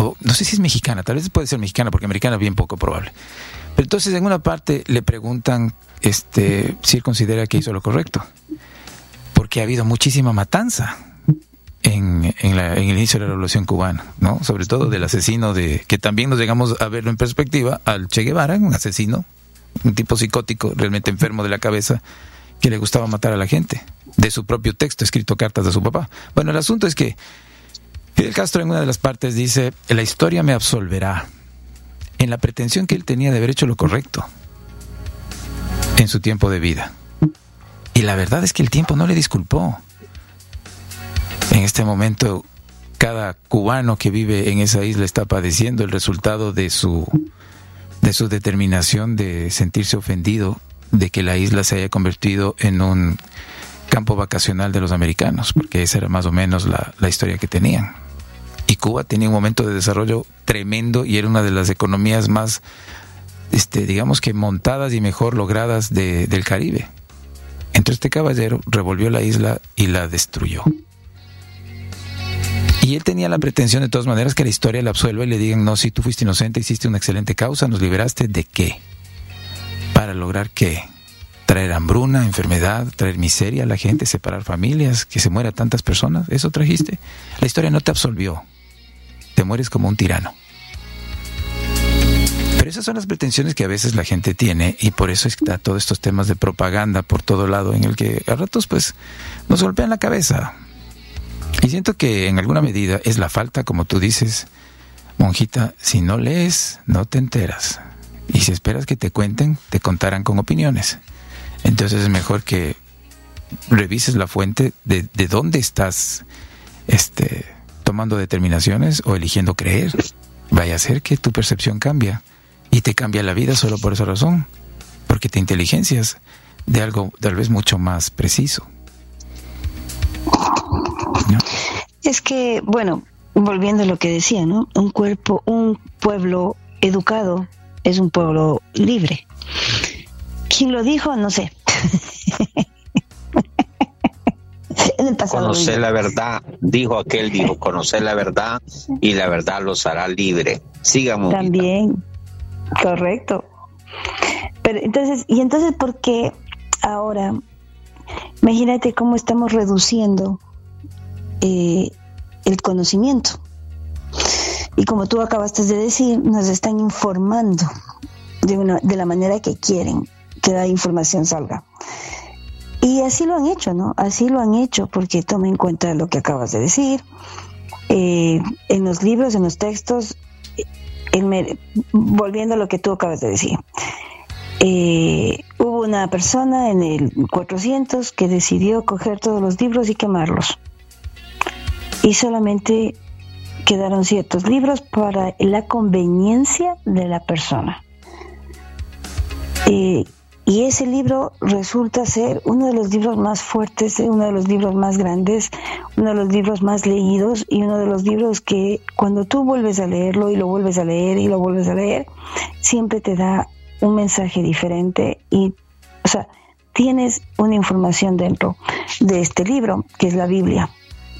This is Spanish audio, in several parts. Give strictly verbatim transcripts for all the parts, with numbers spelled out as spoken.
o no sé si es mexicana, tal vez puede ser mexicana, porque americana es bien poco probable. Pero entonces en una parte le preguntan este, si él considera que hizo lo correcto, porque ha habido muchísima matanza en, en, la, en el inicio de la Revolución Cubana, ¿no? Sobre todo del asesino de, que también nos llegamos a verlo en perspectiva, al Che Guevara, un asesino, un tipo psicótico, realmente enfermo de la cabeza, que le gustaba matar a la gente, de su propio texto, escrito cartas a su papá. Bueno, el asunto es que Fidel Castro en una de las partes dice: la historia me absolverá, en la pretensión que él tenía de haber hecho lo correcto en su tiempo de vida. Y la verdad es que el tiempo no le disculpó. En este momento, cada cubano que vive en esa isla está padeciendo el resultado de su, de su determinación de sentirse ofendido de que la isla se haya convertido en un campo vacacional de los americanos, porque esa era más o menos la, la historia que tenían. Y Cuba tenía un momento de desarrollo tremendo y era una de las economías más, este, digamos que montadas y mejor logradas de, del Caribe. Entonces este caballero revolvió la isla y la destruyó. Y él tenía la pretensión de todas maneras que la historia le absuelva y le digan: no, si tú fuiste inocente, hiciste una excelente causa, nos liberaste ¿de qué? ¿Para lograr qué? Traer hambruna, enfermedad, traer miseria a la gente, separar familias, que se mueran tantas personas. ¿Eso trajiste? La historia no te absolvió. Te mueres como un tirano. Pero esas son las pretensiones que a veces la gente tiene, y por eso está todos estos temas de propaganda por todo lado, en el que a ratos pues nos golpean la cabeza. Y siento que en alguna medida es la falta, como tú dices, monjita, si no lees, no te enteras. Y si esperas que te cuenten, te contarán con opiniones. Entonces es mejor que revises la fuente de, de dónde estás este, tomando determinaciones o eligiendo creer. Vaya a ser que tu percepción cambia y te cambia la vida solo por esa razón, porque te inteligencias de algo tal vez mucho más preciso, ¿no? Es que, bueno, volviendo a lo que decía, ¿no? Un cuerpo, un pueblo educado es un pueblo libre. ¿Quién lo dijo? No sé. En el pasado. Conocer la verdad, dijo aquel, dijo, conocer la verdad y la verdad los hará libre. Sigamos. También, correcto. Pero entonces, y entonces, ¿por qué ahora? Imagínate cómo estamos reduciendo eh, el conocimiento. Y como tú acabaste de decir, nos están informando de, una, de la manera que quieren que la información salga. Y así lo han hecho, ¿no? Así lo han hecho, porque toma en cuenta lo que acabas de decir. Eh, en los libros, en los textos, en, volviendo a lo que tú acabas de decir. Eh, hubo una persona en el cuatrocientos que decidió coger todos los libros y quemarlos. Y solamente quedaron ciertos libros para la conveniencia de la persona. Eh, y ese libro resulta ser uno de los libros más fuertes, uno de los libros más grandes, uno de los libros más leídos y uno de los libros que cuando tú vuelves a leerlo y lo vuelves a leer y lo vuelves a leer, siempre te da un mensaje diferente y, o sea, tienes una información dentro de este libro, que es la Biblia.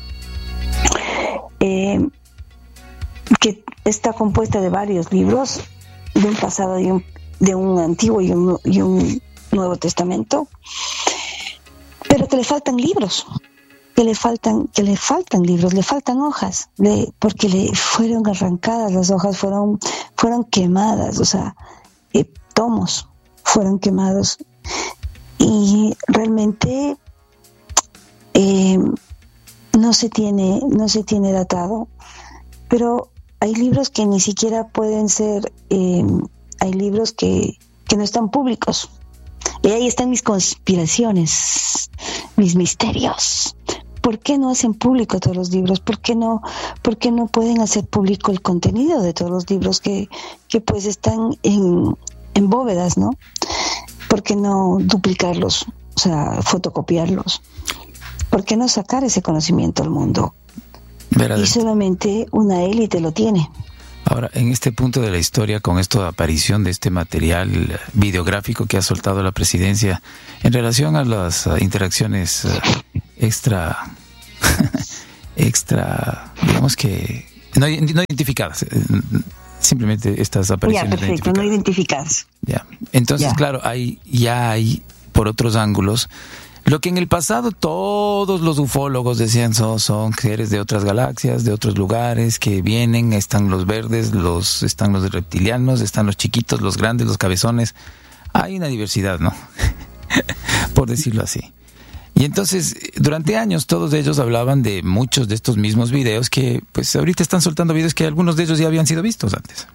Eh, que está compuesta de varios libros, de un pasado y un, de un antiguo y un, y un Nuevo Testamento, pero que le faltan libros, que le faltan, que le faltan libros, le faltan hojas, le, porque le fueron arrancadas las hojas, fueron, fueron quemadas, o sea, eh, tomos fueron quemados y realmente eh, no se tiene, no se tiene datado, pero hay libros que ni siquiera pueden ser, eh, hay libros que, que no están públicos. Y ahí están mis conspiraciones, mis misterios. ¿Por qué no hacen público todos los libros? ¿Por qué no, por qué no pueden hacer público el contenido de todos los libros que, que pues están en, en bóvedas, ¿no? ¿Por qué no duplicarlos? O sea, fotocopiarlos. ¿Por qué no sacar ese conocimiento al mundo? Verá, y solamente una élite lo tiene. Ahora, en este punto de la historia, con esto de aparición de este material videográfico que ha soltado la presidencia en relación a las uh, interacciones uh, extra, extra, digamos que no, no identificadas, simplemente estas apariciones. Ya, perfecto, no identificadas. Ya. Entonces, ya. claro, hay, ya hay por otros ángulos. Lo que en el pasado todos los ufólogos decían son, son seres de otras galaxias, de otros lugares que vienen, están los verdes, los están los reptilianos, están los chiquitos, los grandes, los cabezones. Hay una diversidad, ¿no? Por decirlo así. Y entonces, durante años todos ellos hablaban de muchos de estos mismos videos que, pues ahorita están soltando videos que algunos de ellos ya habían sido vistos antes.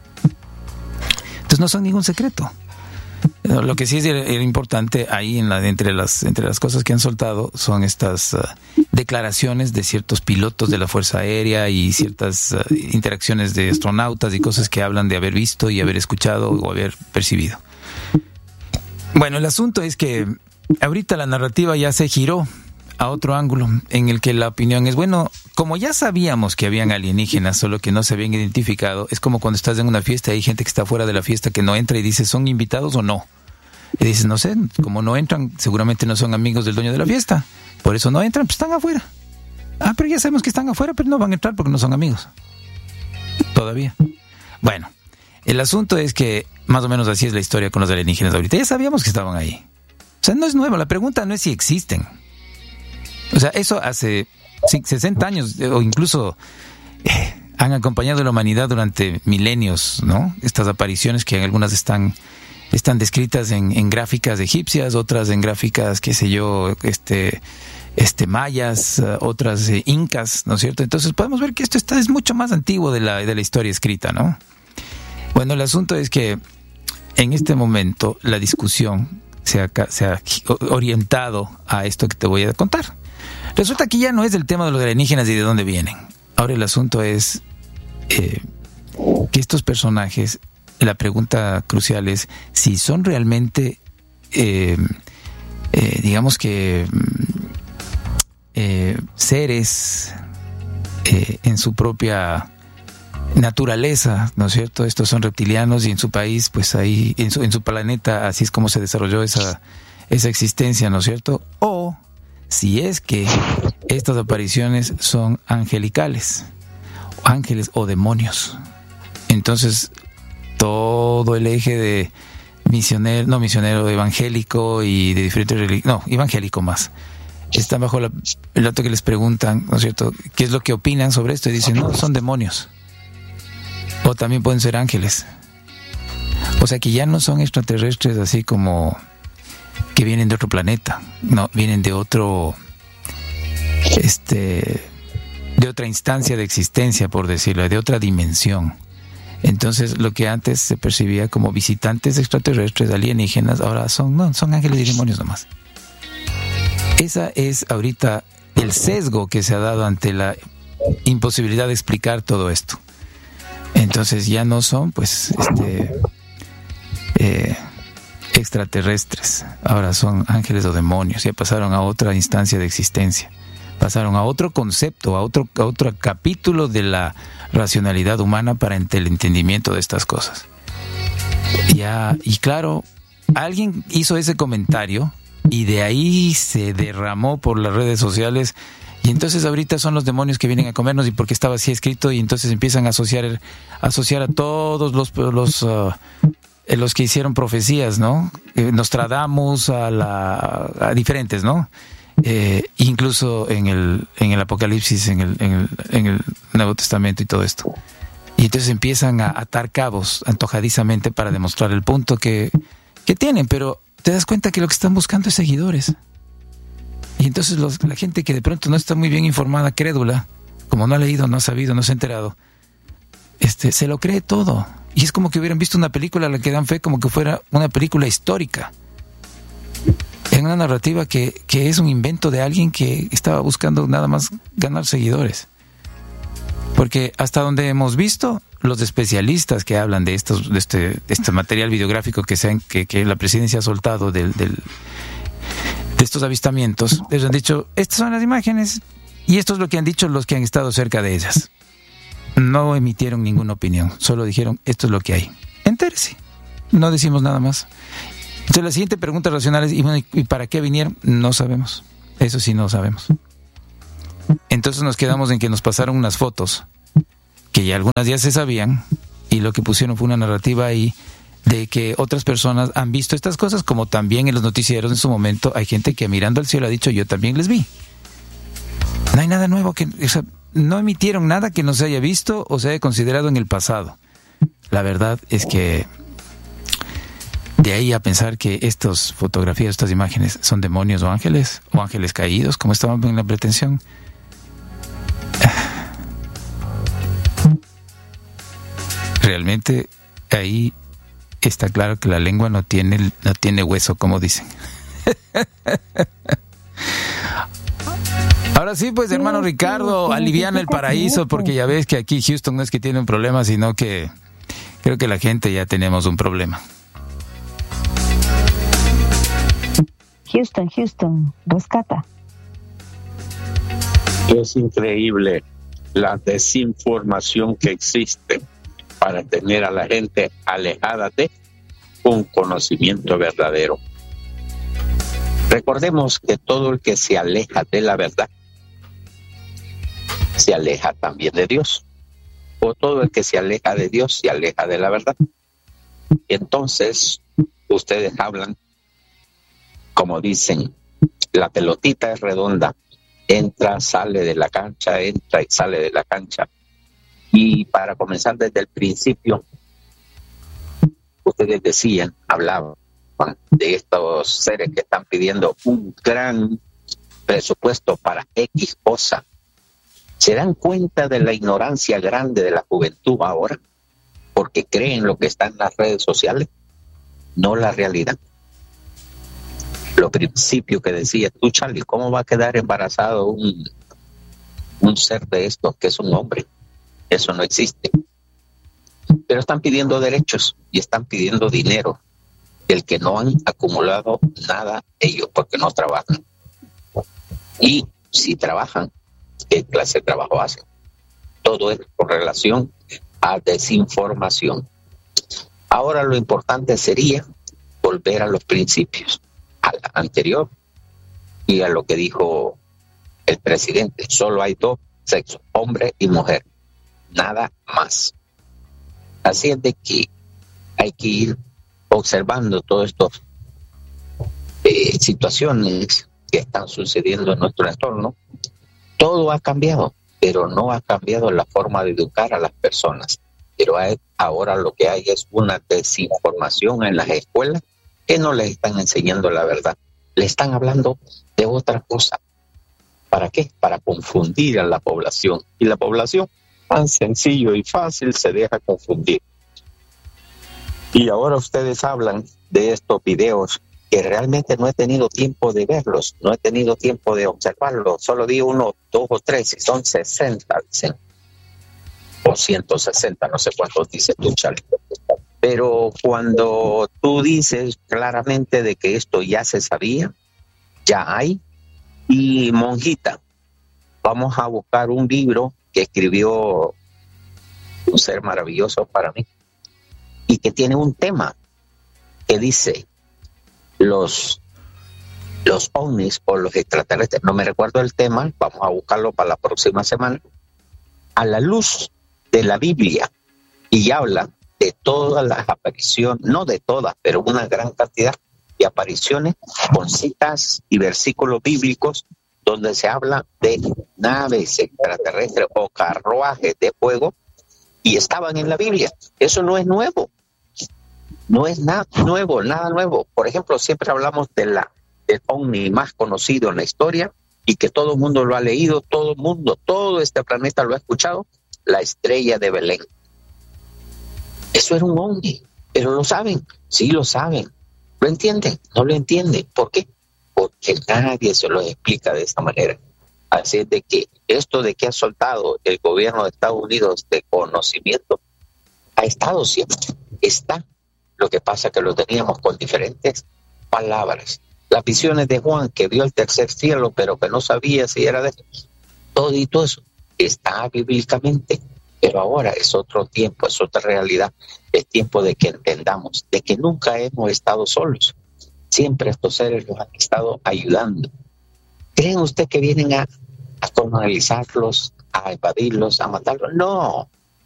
Entonces no son ningún secreto. Lo que sí es importante ahí en la, entre las entre las cosas que han soltado son estas uh, declaraciones de ciertos pilotos de la Fuerza Aérea y ciertas uh, interacciones de astronautas y cosas que hablan de haber visto y haber escuchado o haber percibido. Bueno, el asunto es que ahorita la narrativa ya se giró a otro ángulo en el que la opinión es, bueno, como ya sabíamos que habían alienígenas, solo que no se habían identificado, es como cuando estás en una fiesta y hay gente que está fuera de la fiesta que no entra y dice, ¿son invitados o no? Y dices, no sé, como no entran, seguramente no son amigos del dueño de la fiesta, por eso no entran, pues están afuera. Ah, pero ya sabemos que están afuera, pero no van a entrar porque no son amigos. Todavía. Bueno, el asunto es que más o menos así es la historia con los alienígenas ahorita. Ya sabíamos que estaban ahí. O sea, no es nuevo, la pregunta no es si existen. O sea, eso hace sesenta años o incluso eh, han acompañado a la humanidad durante milenios, ¿no? Estas apariciones que algunas están están descritas en, en gráficas egipcias, otras en gráficas, qué sé yo, este este mayas, uh, otras eh, incas, ¿no es cierto? Entonces podemos ver que esto está es mucho más antiguo de la de la historia escrita, ¿no? Bueno, el asunto es que en este momento la discusión se ha, se ha orientado a esto que te voy a contar. Resulta que ya no es el tema de los alienígenas y de dónde vienen. Ahora el asunto es eh, que estos personajes, la pregunta crucial es si son realmente, eh, eh, digamos que, eh, seres eh, en su propia naturaleza, ¿no es cierto? Estos son reptilianos y en su país, pues ahí, en su, en su planeta, así es como se desarrolló esa, esa existencia, ¿no es cierto? O si es que estas apariciones son angelicales, ángeles o demonios. Entonces, todo el eje de misionero, no misionero, evangélico y de diferentes religiones, no, evangélico más, está bajo la, el dato que les preguntan, ¿no es cierto? ¿Qué es lo que opinan sobre esto? Y dicen, no, son demonios. O también pueden ser ángeles. O sea que ya no son extraterrestres así como que vienen de otro planeta, no, vienen de otro, este, de otra instancia de existencia, por decirlo, de otra dimensión. Entonces, lo que antes se percibía como visitantes extraterrestres, alienígenas, ahora son, no, son ángeles y demonios nomás. Esa es ahorita el sesgo que se ha dado ante la imposibilidad de explicar todo esto. Entonces ya no son, pues, este, eh, extraterrestres. Ahora son ángeles o demonios. Ya pasaron a otra instancia de existencia. Pasaron a otro concepto, a otro, a otro capítulo de la racionalidad humana para el entendimiento de estas cosas. Ya, y claro, alguien hizo ese comentario y de ahí se derramó por las redes sociales. Y entonces ahorita son los demonios que vienen a comernos y porque estaba así escrito y entonces empiezan a asociar a asociar a todos los los uh, los que hicieron profecías, ¿no? Eh, Nostradamus, a la a diferentes, ¿no? Eh, incluso en el en el Apocalipsis, en el, en el en el Nuevo Testamento y todo esto. Y entonces empiezan a atar cabos antojadizamente para demostrar el punto que que tienen, pero te das cuenta que lo que están buscando es seguidores. Y entonces los, la gente que de pronto no está muy bien informada, crédula, como no ha leído, no ha sabido, no se ha enterado, este, se lo cree todo. Y es como que hubieran visto una película a la que dan fe como que fuera una película histórica. En una narrativa que, que es un invento de alguien que estaba buscando nada más ganar seguidores. Porque hasta donde hemos visto, los especialistas que hablan de, estos, de, este, de este material videográfico que, sean, que, que la presidencia ha soltado del... del de estos avistamientos, les han dicho, estas son las imágenes y esto es lo que han dicho los que han estado cerca de ellas. No emitieron ninguna opinión, solo dijeron, esto es lo que hay. Entérese, no decimos nada más. Entonces la siguiente pregunta racional es, ¿y, bueno, ¿y para qué vinieron? No sabemos, eso sí no sabemos. Entonces nos quedamos en que nos pasaron unas fotos que ya algunas ya se sabían, y lo que pusieron fue una narrativa ahí de que otras personas han visto estas cosas, como también en los noticieros en su momento hay gente que mirando al cielo ha dicho, yo también les vi. No hay nada nuevo, que, o sea, no emitieron nada que no se haya visto o se haya considerado en el pasado. La verdad es que de ahí a pensar que estas fotografías, estas imágenes son demonios o ángeles, o ángeles caídos, como estaban en la pretensión. Realmente ahí está claro que la lengua no tiene, no tiene hueso, como dicen. Ahora sí, pues, hermano Ricardo, aliviana el paraíso, porque ya ves que aquí Houston no es que tiene un problema, sino que creo que la gente ya tenemos un problema. Houston, Houston, rescata. Es increíble la desinformación que existe para tener a la gente alejada de un conocimiento verdadero. Recordemos que todo el que se aleja de la verdad se aleja también de Dios, o todo el que se aleja de Dios se aleja de la verdad. Entonces ustedes hablan, como dicen, la pelotita es redonda, entra, sale de la cancha, entra y sale de la cancha. Y para comenzar desde el principio, ustedes decían, hablaban de estos seres que están pidiendo un gran presupuesto para X cosa. ¿Se dan cuenta de la ignorancia grande de la juventud ahora? Porque creen lo que está en las redes sociales, no la realidad. Lo principio que decía tú, Charlie, ¿cómo va a quedar embarazado un, un ser de estos que es un hombre? Eso no existe. Pero están pidiendo derechos y están pidiendo dinero del que no han acumulado nada ellos, porque no trabajan. Y si trabajan, ¿qué clase de trabajo hacen? Todo es con relación a desinformación. Ahora lo importante sería volver a los principios, al anterior y a lo que dijo el presidente. Solo hay dos sexos, hombre y mujer, nada más. Así es de que hay que ir observando todas estas eh, situaciones que están sucediendo en nuestro entorno. Todo ha cambiado, pero no ha cambiado la forma de educar a las personas. Pero hay, ahora lo que hay es una desinformación en las escuelas que no les están enseñando la verdad. Le están hablando de otra cosa. ¿Para qué? Para confundir a la población. Y la población, tan sencillo y fácil, se deja confundir. Y ahora ustedes hablan de estos videos que realmente no he tenido tiempo de verlos, no he tenido tiempo de observarlos. Solo di uno, dos o tres, y son sesenta, dicen. O ciento sesenta, no sé cuántos dice tú, Charlie. Pero cuando tú dices claramente de que esto ya se sabía, ya hay, y monjita, vamos a buscar un libro que escribió un ser maravilloso para mí y que tiene un tema que dice los, los ovnis o los extraterrestres, no me recuerdo el tema, vamos a buscarlo para la próxima semana, a la luz de la Biblia, y habla de todas las apariciones, no de todas, pero una gran cantidad de apariciones con citas y versículos bíblicos donde se habla de naves extraterrestres o carruajes de fuego, y estaban en la Biblia. Eso no es nuevo, no es nada nuevo, nada nuevo. Por ejemplo, siempre hablamos de la, del ovni más conocido en la historia y que todo el mundo lo ha leído, todo el mundo, todo este planeta lo ha escuchado, la estrella de Belén. Eso era un ovni, pero lo saben, sí lo saben. ¿Lo entienden? No lo entienden. ¿Por qué? Porque nadie se lo explica de esta manera. Así es de que esto de que ha soltado el gobierno de Estados Unidos de conocimiento, ha estado siempre, está. Lo que pasa es que lo teníamos con diferentes palabras. Las visiones de Juan, que vio el tercer cielo, pero que no sabía si era de todo y todo eso, está bíblicamente. Pero ahora es otro tiempo, es otra realidad. Es tiempo de que entendamos de que nunca hemos estado solos. Siempre estos seres nos han estado ayudando. ¿Creen usted que vienen a, a colonizarlos, a evadirlos, a matarlos? No,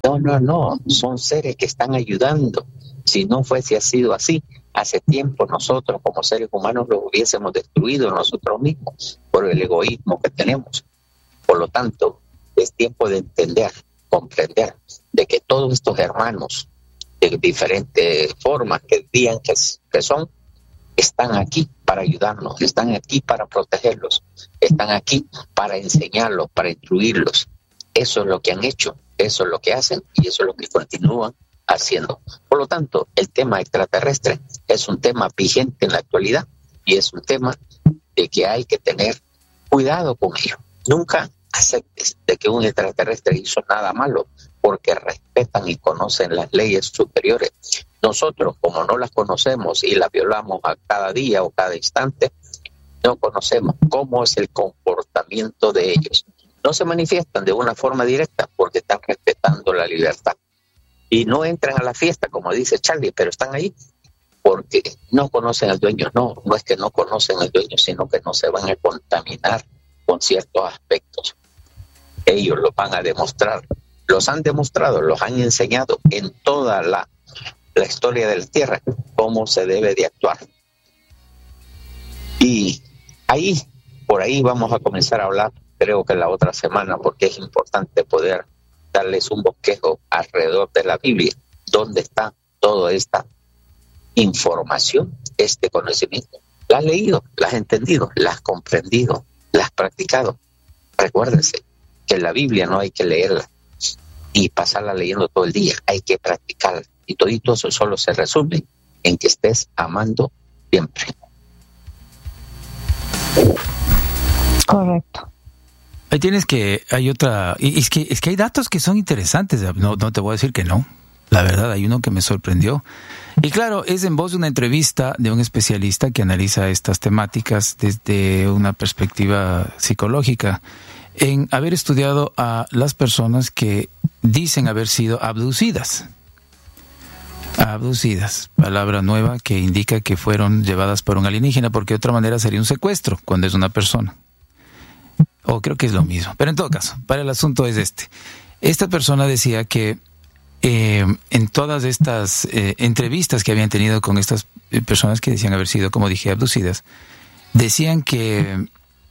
No, no, no, son seres que están ayudando. Si no fuese sido así, hace tiempo nosotros como seres humanos los hubiésemos destruido nosotros mismos por el egoísmo que tenemos. Por lo tanto, es tiempo de entender, comprender de que todos estos hermanos de diferentes formas que digan que, que son, están aquí para ayudarnos, están aquí para protegerlos, están aquí para enseñarlos, para instruirlos. Eso es lo que han hecho, eso es lo que hacen y eso es lo que continúan haciendo. Por lo tanto, el tema extraterrestre es un tema vigente en la actualidad y es un tema de que hay que tener cuidado con ello. Nunca aceptes de que un extraterrestre hizo nada malo, porque respetan y conocen las leyes superiores. Nosotros, como no las conocemos y las violamos a cada día o cada instante, no conocemos cómo es el comportamiento de ellos. No se manifiestan de una forma directa porque están respetando la libertad. Y no entran a la fiesta, como dice Charlie, pero están ahí porque no conocen al dueño. No, no es que no conocen al dueño, sino que no se van a contaminar con ciertos aspectos. Ellos lo van a demostrar. Los han demostrado, los han enseñado en toda la, la historia de la Tierra cómo se debe de actuar. Y ahí, por ahí vamos a comenzar a hablar, creo que la otra semana, porque es importante poder darles un bosquejo alrededor de la Biblia, donde está toda esta información, este conocimiento. ¿La has leído? ¿La has entendido? ¿La has comprendido? ¿La has practicado? Recuérdense que la Biblia no hay que leerla y pasarla leyendo todo el día, hay que practicarla. Y todo eso solo se resume en que estés amando siempre. Correcto. Ahí tienes que, hay otra, y es que, es que hay datos que son interesantes, no, no te voy a decir que no, la verdad, hay uno que me sorprendió. Y claro, es en voz de una entrevista de un especialista que analiza estas temáticas desde una perspectiva psicológica, en haber estudiado a las personas que dicen haber sido abducidas. Abducidas, palabra nueva que indica que fueron llevadas por un alienígena, porque de otra manera sería un secuestro cuando es una persona. O creo que es lo mismo, pero en todo caso, para el asunto es este. Esta persona decía que eh, en todas estas eh, entrevistas que habían tenido con estas personas que decían haber sido, como dije, abducidas, decían que